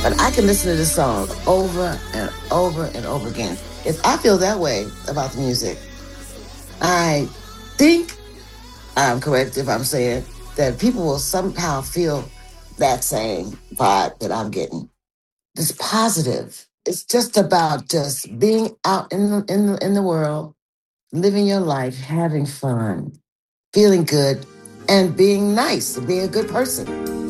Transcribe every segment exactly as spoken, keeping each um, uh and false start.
But I can listen to this song over and over and over again. If I feel that way about the music, I think I'm correct if I'm saying that people will somehow feel that same vibe that I'm getting. It's positive. It's just about just being out in the, in the, in the world, living your life, having fun, feeling good, and being nice, and being a good person.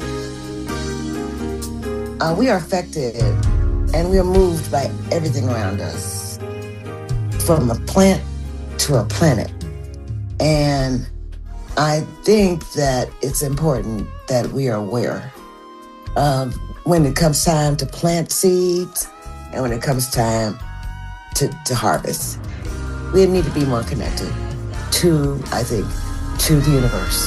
Uh, we are affected and we are moved by everything around us, from a plant to a planet. And I think that it's important that we are aware of when it comes time to plant seeds and when it comes time to, to harvest. We need to be more connected to, I think, to the universe.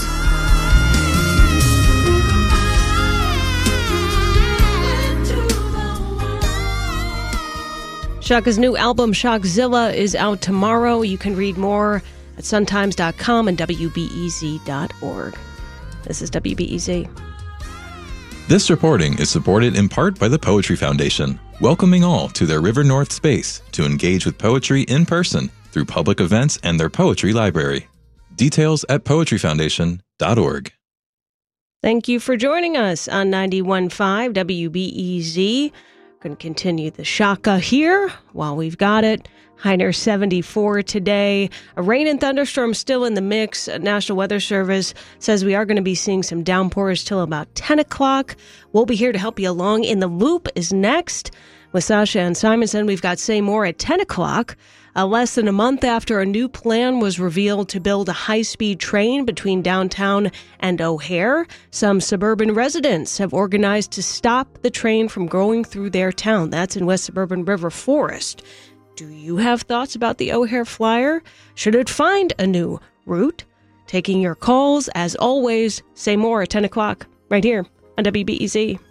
Shaka's new album, Shockzilla, is out tomorrow. You can read more at sun times dot com and w b e z dot org. This is W B E Z. This reporting is supported in part by the Poetry Foundation, welcoming all to their River North space to engage with poetry in person through public events and their poetry library. Details at poetry foundation dot org. Thank you for joining us on ninety-one point five W B E Z. Going to continue the Shaka here while we've got it. High near seventy-four today. A rain and thunderstorm still in the mix. National Weather Service says we are going to be seeing some downpours till about ten o'clock. We'll be here to help you along. In the Loop is next. With Sasha and Simonson, we've got Say More at ten o'clock. Uh, less than a month after a new plan was revealed to build a high-speed train between downtown and O'Hare, some suburban residents have organized to stop the train from going through their town. That's in West Suburban River Forest. Do you have thoughts about the O'Hare Flyer? Should it find a new route? Taking your calls, as always. Say More at ten o'clock, right here on W B E Z.